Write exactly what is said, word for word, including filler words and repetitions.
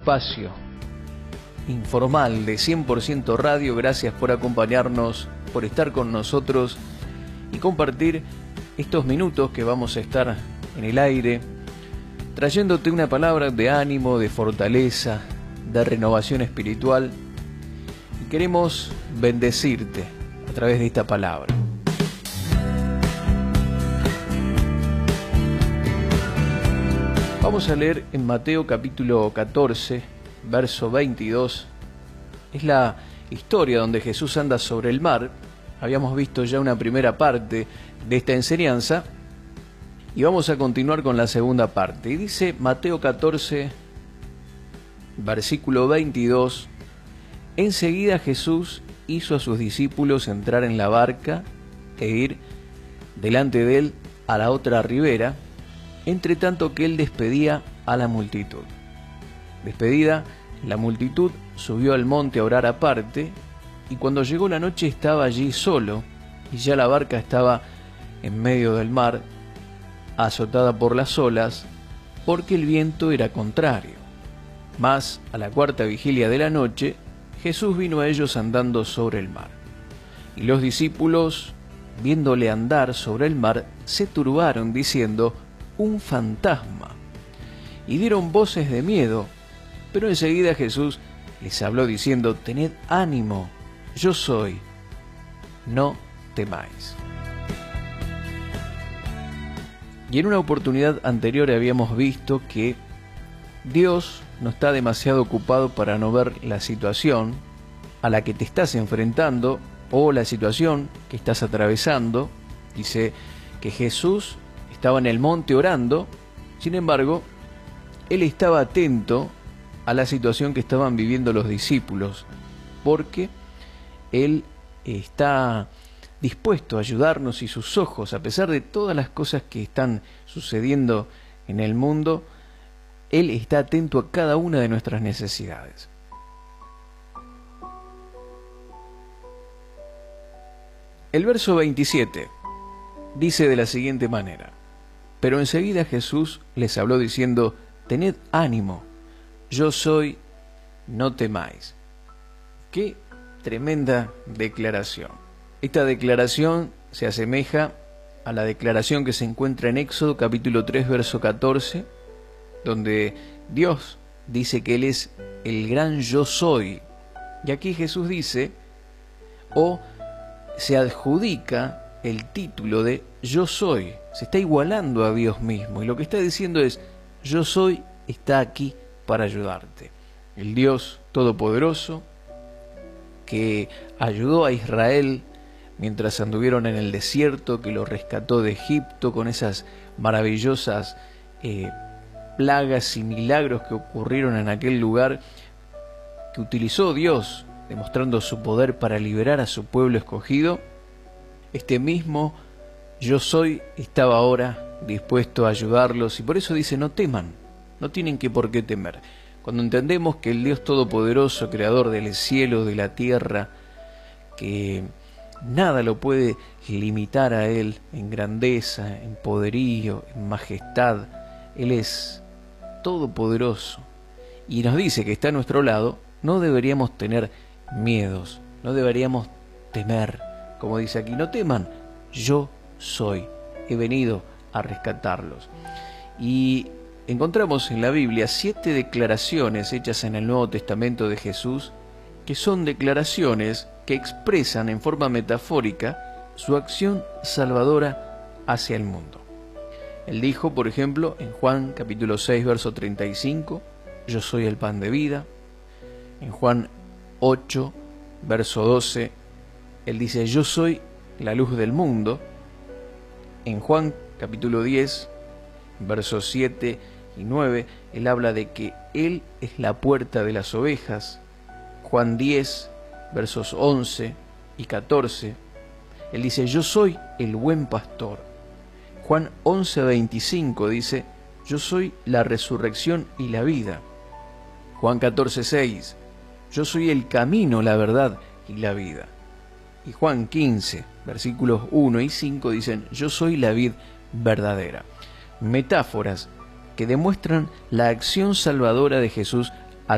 espacio informal de cien por ciento Radio. Gracias por acompañarnos, por estar con nosotros y compartir estos minutos que vamos a estar en el aire, trayéndote una palabra de ánimo, de fortaleza, de renovación espiritual. Y queremos bendecirte a través de esta palabra. Vamos a leer en Mateo capítulo catorce, verso veintidós. Es la historia donde Jesús anda sobre el mar. Habíamos visto ya una primera parte de esta enseñanza y vamos a continuar con la segunda parte. Y dice Mateo catorce, versículo veintidós: enseguida Jesús hizo a sus discípulos entrar en la barca e ir delante de él a la otra ribera, entre tanto que él despedía a la multitud. Despedida la multitud, subió al monte a orar aparte, y cuando llegó la noche estaba allí solo, y ya la barca estaba en medio del mar, azotada por las olas, porque el viento era contrario. Mas a la cuarta vigilia de la noche, Jesús vino a ellos andando sobre el mar. Y los discípulos, viéndole andar sobre el mar, se turbaron, diciendo: un fantasma. Y dieron voces de miedo, pero enseguida Jesús les habló diciendo: tened ánimo, yo soy, no temáis. Y en una oportunidad anterior habíamos visto que Dios no está demasiado ocupado para no ver la situación a la que te estás enfrentando o la situación que estás atravesando. Dice que Jesús estaba en el monte orando, sin embargo, él estaba atento a la situación que estaban viviendo los discípulos, porque él está dispuesto a ayudarnos y sus ojos, a pesar de todas las cosas que están sucediendo en el mundo, él está atento a cada una de nuestras necesidades. El verso veintisiete dice de la siguiente manera: pero enseguida Jesús les habló diciendo: tened ánimo, yo soy, no temáis. Qué tremenda declaración. Esta declaración se asemeja a la declaración que se encuentra en Éxodo capítulo tres, verso catorce, donde Dios dice que Él es el gran yo soy. Y aquí Jesús dice, o se adjudica el título de yo soy. Se está igualando a Dios mismo, y lo que está diciendo es: yo soy está aquí para ayudarte. El Dios Todopoderoso que ayudó a Israel mientras anduvieron en el desierto, que lo rescató de Egipto con esas maravillosas eh, plagas y milagros que ocurrieron en aquel lugar, que utilizó Dios demostrando su poder para liberar a su pueblo escogido. Este mismo yo soy estaba ahora dispuesto a ayudarlos, y por eso dice: no teman, no tienen que por qué temer. Cuando entendemos que el Dios Todopoderoso, creador del cielo, de la tierra, que nada lo puede limitar a Él en grandeza, en poderío, en majestad, Él es todopoderoso y nos dice que está a nuestro lado, no deberíamos tener miedos, no deberíamos temer. Como dice aquí: no teman, yo soy, he venido a rescatarlos. Y encontramos en la Biblia siete declaraciones hechas en el Nuevo Testamento de Jesús, que son declaraciones que expresan en forma metafórica su acción salvadora hacia el mundo. Él dijo, por ejemplo, en Juan capítulo seis, verso treinta y cinco, yo soy el pan de vida. En Juan ocho, verso doce, Él dice, yo soy la luz del mundo. En Juan capítulo diez, versos siete y nueve, Él habla de que Él es la puerta de las ovejas. Juan diez, versos once y catorce, Él dice, yo soy el buen pastor. Juan once, veinticinco dice, yo soy la resurrección y la vida. Juan catorce, seis, yo soy el camino, la verdad y la vida. Y Juan quince, versículos uno y cinco dicen, yo soy la vid verdadera. Metáforas que demuestran la acción salvadora de Jesús